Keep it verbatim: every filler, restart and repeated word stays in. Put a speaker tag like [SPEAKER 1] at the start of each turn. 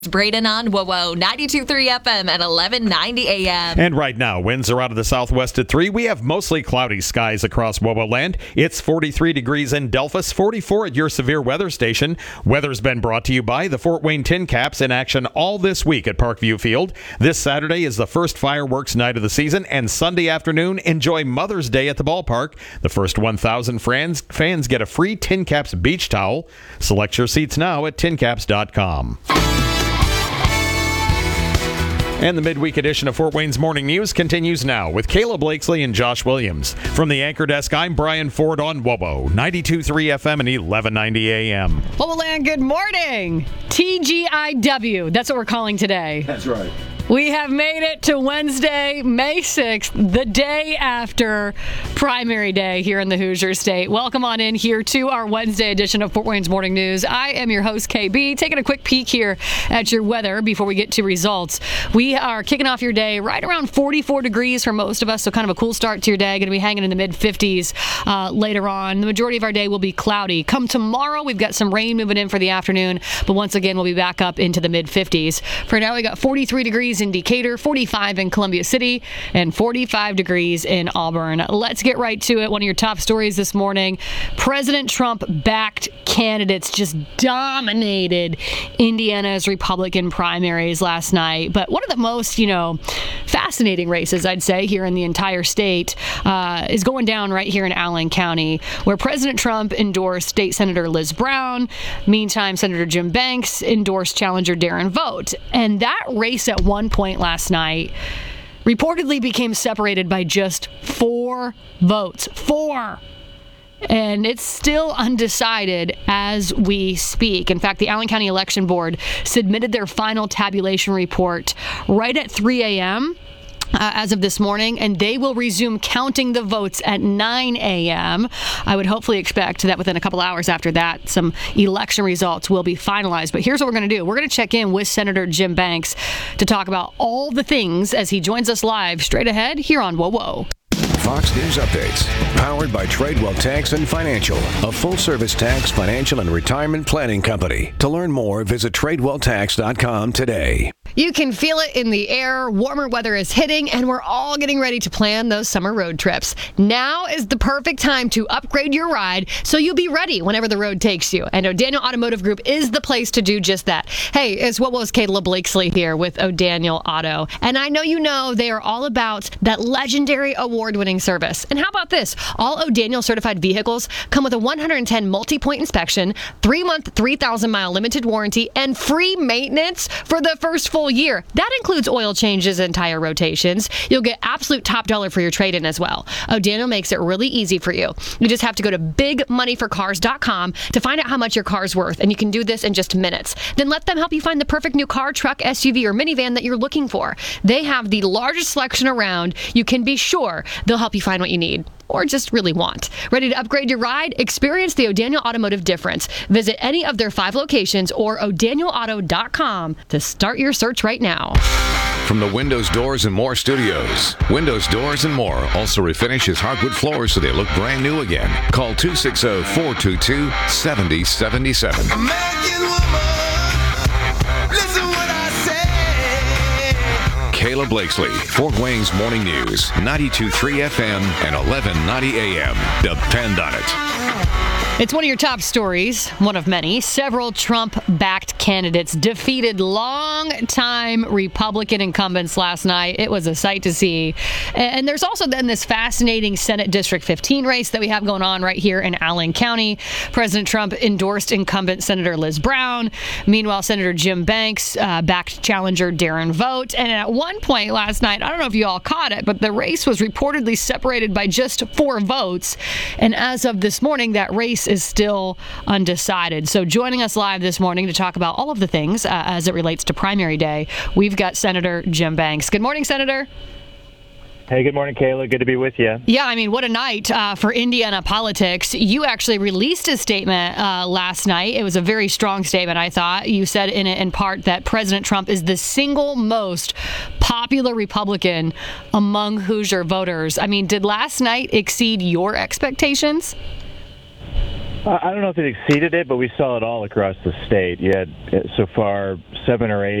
[SPEAKER 1] It's Braden on WOWO, ninety-two point three F M at eleven ninety A M.
[SPEAKER 2] And right now, winds are out of the southwest at three. We have mostly cloudy skies across WOWO land. It's forty-three degrees in Delphus, forty-four at your severe weather station. Weather's been brought to you by the Fort Wayne Tin Caps, in action all this week at Parkview Field. This Saturday is the first fireworks night of the season, and Sunday afternoon, enjoy Mother's Day at the ballpark. The first one thousand fans, fans get a free Tin Caps beach towel. Select your seats now at tin caps dot com. And the midweek edition of Fort Wayne's Morning News continues now with Kayla Blakesley and Josh Williams. From the anchor desk, I'm Brian Ford on WOWO, ninety-two point three F M and eleven ninety A M.
[SPEAKER 3] WOWO Land, good morning. T G I W, that's what we're calling today.
[SPEAKER 2] That's right.
[SPEAKER 3] We have made it to Wednesday, May sixth, the day after primary day here in the Hoosier State. Welcome on in here to our Wednesday edition of Fort Wayne's Morning News. I am your host, K B, taking a quick peek here at your weather before we get to results. We are kicking off your day right around forty-four degrees for most of us, so kind of a cool start to your day. Going to be hanging in the mid-fifties uh, later on. The majority of our day will be cloudy. Come tomorrow, we've got some rain moving in for the afternoon, but once again, we'll be back up into the mid-fifties. For now, we got forty-three degrees in Decatur, forty-five in Columbia City, and forty-five degrees in Auburn. Let's get right to it. One of your top stories this morning, President Trump-backed candidates just dominated Indiana's Republican primaries last night. But one of the most, you know, fascinating races, I'd say, here in the entire state uh, is going down right here in Allen County, where President Trump endorsed State Senator Liz Brown. Meantime, Senator Jim Banks endorsed challenger Darren Vogt. And that race at one point last night reportedly became separated by just four votes. Four! And it's still undecided as we speak. In fact, the Allen County Election Board submitted their final tabulation report right at three a.m., Uh, as of this morning, and they will resume counting the votes at nine a.m. I would hopefully expect that within a couple hours after that, some election results will be finalized. But here's what we're going to do. We're going to check in with Senator Jim Banks to talk about all the things as he joins us live straight ahead here on WOWO.
[SPEAKER 4] Fox News Updates, powered by Tradewell Tax and Financial, a full-service tax, financial, and retirement planning company. To learn more, visit tradewell tax dot com today.
[SPEAKER 3] You can feel it in the air. Warmer weather is hitting, and we're all getting ready to plan those summer road trips. Now is the perfect time to upgrade your ride so you'll be ready whenever the road takes you. And O'Daniel Automotive Group is the place to do just that. Hey, it's what was Kayla Blakesley here with O'Daniel Auto. And I know you know they are all about that legendary award-winning service. And how about this? All O'Daniel certified vehicles come with a one hundred ten multi-point inspection, three-month, three thousand mile limited warranty, and free maintenance for the first full year. That includes oil changes and tire rotations. You'll get absolute top dollar for your trade-in as well. O'Daniel makes it really easy for you. You just have to go to big money for cars dot com to find out how much your car's worth, and you can do this in just minutes. Then let them help you find the perfect new car, truck, S U V, or minivan that you're looking for. They have the largest selection around. You can be sure they'll help you find what you need, or just really want. Ready to upgrade your ride? Experience the O'Daniel Automotive difference. Visit any of their five locations or o'daniel auto dot com to start your search right now.
[SPEAKER 4] From the Windows, Doors, and More studios, Windows, Doors, and More also refinishes hardwood floors so they look brand new again. Call two six zero, four two two, seven zero seven seven.
[SPEAKER 5] American woman, listen what I say.
[SPEAKER 4] Kayla Blakesley, Fort Wayne's Morning News, ninety-two point three F M and eleven ninety A M. Depend on it.
[SPEAKER 3] It's one of your top stories, one of many. Several Trump-backed candidates defeated long-time Republican incumbents last night. It was a sight to see. And there's also then this fascinating Senate District fifteen race that we have going on right here in Allen County. President Trump endorsed incumbent Senator Liz Brown. Meanwhile, Senator Jim Banks uh, backed challenger Darren Vogt. And at one point last night, I don't know if you all caught it, but the race was reportedly separated by just four votes. And as of this morning, that race is still undecided. So joining us live this morning to talk about all of the things uh, as it relates to primary day, we've got Senator Jim Banks. Good morning, Senator.
[SPEAKER 6] Hey, good morning, Kayla. Good to be with you.
[SPEAKER 3] Yeah, I mean, what a night uh, for Indiana politics. You actually released a statement uh, last night. It was a very strong statement, I thought. You said in it, in part, that President Trump is the single most popular Republican among Hoosier voters. I mean, did last night exceed your expectations?
[SPEAKER 6] I I don't know if it exceeded it, but we saw it all across the state. You had uh, so far seven or eight